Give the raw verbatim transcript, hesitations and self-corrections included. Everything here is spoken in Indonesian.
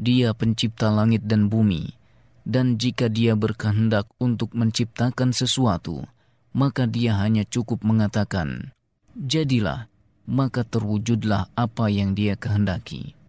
Dia pencipta langit dan bumi, dan jika Dia berkehendak untuk menciptakan sesuatu, maka Dia hanya cukup mengatakan, "Jadilah," maka terwujudlah apa yang Dia kehendaki.